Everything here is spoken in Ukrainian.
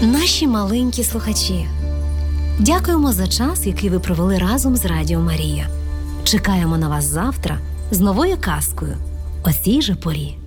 Наші маленькі слухачі, дякуємо за час, який ви провели разом з Радіо Марія. Чекаємо на вас завтра з новою казкою о цій же порі.